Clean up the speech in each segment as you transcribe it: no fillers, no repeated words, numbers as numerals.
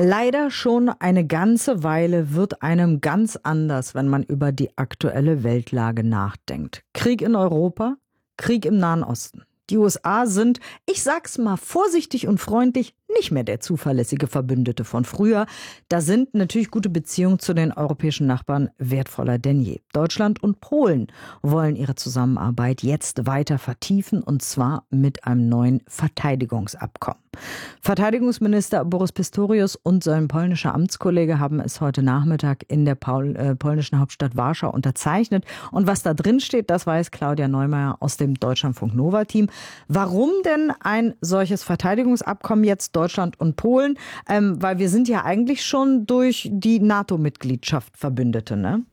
Leider schon eine ganze Weile wird einem ganz anders, wenn man über die aktuelle Weltlage nachdenkt. Krieg in Europa, Krieg im Nahen Osten. Die USA sind, ich sag's mal vorsichtig und freundlich, nicht mehr der zuverlässige Verbündete von früher. Da sind natürlich gute Beziehungen zu den europäischen Nachbarn wertvoller denn je. Deutschland und Polen wollen ihre Zusammenarbeit jetzt weiter vertiefen, und zwar mit einem neuen Verteidigungsabkommen. Verteidigungsminister Boris Pistorius und sein polnischer Amtskollege haben es heute Nachmittag in der polnischen Hauptstadt Warschau unterzeichnet. Und was da drin steht, das weiß Claudia Neumeier aus dem Deutschlandfunk Nova-Team. Warum denn ein solches Verteidigungsabkommen jetzt Deutschland und Polen? Weil wir sind ja eigentlich schon durch die NATO-Mitgliedschaft Verbündete, ne?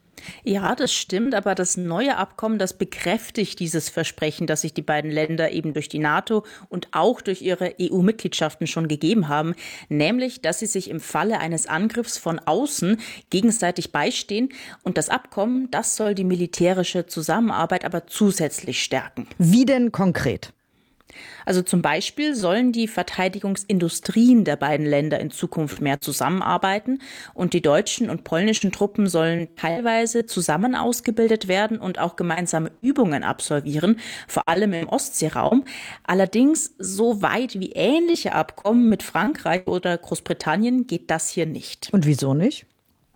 Ja, das stimmt, aber das neue Abkommen, das bekräftigt dieses Versprechen, das sich die beiden Länder eben durch die NATO und auch durch ihre EU-Mitgliedschaften schon gegeben haben, nämlich, dass sie sich im Falle eines Angriffs von außen gegenseitig beistehen. Und das Abkommen, das soll die militärische Zusammenarbeit aber zusätzlich stärken. Wie denn konkret? Also zum Beispiel sollen die Verteidigungsindustrien der beiden Länder in Zukunft mehr zusammenarbeiten, und die deutschen und polnischen Truppen sollen teilweise zusammen ausgebildet werden und auch gemeinsame Übungen absolvieren, vor allem im Ostseeraum. Allerdings so weit wie ähnliche Abkommen mit Frankreich oder Großbritannien geht das hier nicht. Und wieso nicht?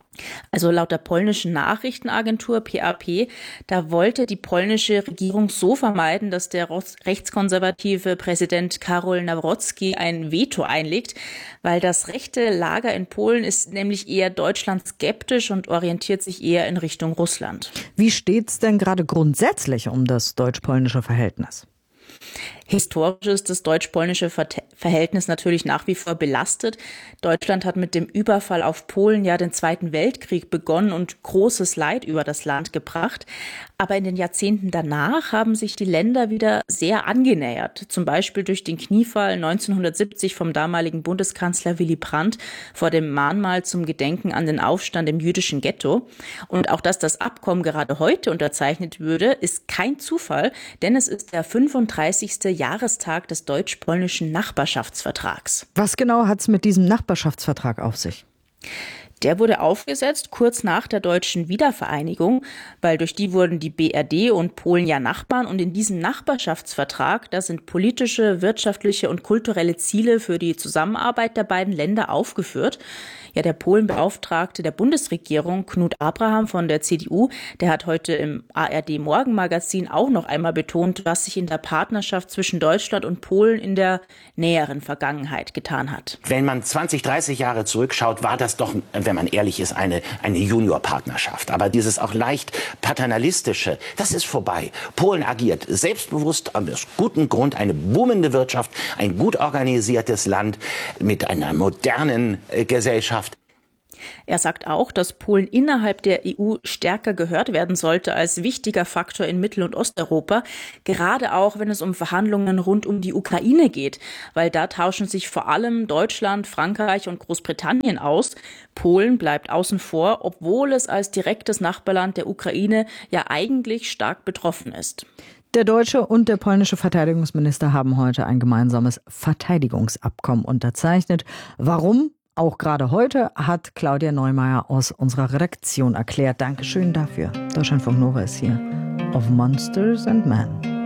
Also laut der polnischen Nachrichtenagentur PAP, da wollte die polnische Regierung so vermeiden, dass der rechtskonservative Präsident Karol Nawrocki ein Veto einlegt, weil das rechte Lager in Polen ist nämlich eher Deutschland skeptisch und orientiert sich eher in Richtung Russland. Wie steht's denn gerade grundsätzlich um das deutsch-polnische Verhältnis? Historisch ist das deutsch-polnische Verhältnis natürlich nach wie vor belastet. Deutschland hat mit dem Überfall auf Polen ja den Zweiten Weltkrieg begonnen und großes Leid über das Land gebracht. Aber in den Jahrzehnten danach haben sich die Länder wieder sehr angenähert. Zum Beispiel durch den Kniefall 1970 vom damaligen Bundeskanzler Willy Brandt vor dem Mahnmal zum Gedenken an den Aufstand im jüdischen Ghetto. Und auch, dass das Abkommen gerade heute unterzeichnet würde, ist kein Zufall, denn es ist der 35. Jahrestag des deutsch-polnischen Nachbarschaftsvertrags. Was genau hat es mit diesem Nachbarschaftsvertrag auf sich? Der wurde aufgesetzt kurz nach der deutschen Wiedervereinigung, weil durch die wurden die BRD und Polen ja Nachbarn, und in diesem Nachbarschaftsvertrag, da sind politische, wirtschaftliche und kulturelle Ziele für die Zusammenarbeit der beiden Länder aufgeführt. Ja, der Polenbeauftragte der Bundesregierung, Knut Abraham von der CDU, der hat heute im ARD Morgenmagazin auch noch einmal betont, was sich in der Partnerschaft zwischen Deutschland und Polen in der näheren Vergangenheit getan hat. Wenn man 20, 30 Jahre zurückschaut, war das doch, wenn man ehrlich ist, eine Juniorpartnerschaft. Aber dieses auch leicht paternalistische, das ist vorbei. Polen agiert selbstbewusst, aus gutem Grund, eine boomende Wirtschaft, ein gut organisiertes Land mit einer modernen Gesellschaft. Er sagt auch, dass Polen innerhalb der EU stärker gehört werden sollte als wichtiger Faktor in Mittel- und Osteuropa, gerade auch wenn es um Verhandlungen rund um die Ukraine geht, weil da tauschen sich vor allem Deutschland, Frankreich und Großbritannien aus. Polen bleibt außen vor, obwohl es als direktes Nachbarland der Ukraine ja eigentlich stark betroffen ist. Der deutsche und der polnische Verteidigungsminister haben heute ein gemeinsames Verteidigungsabkommen unterzeichnet. Warum? Auch gerade heute, hat Claudia Neumeier aus unserer Redaktion erklärt. Dankeschön dafür. Deutschlandfunk Nova ist hier auf Monsters and Men.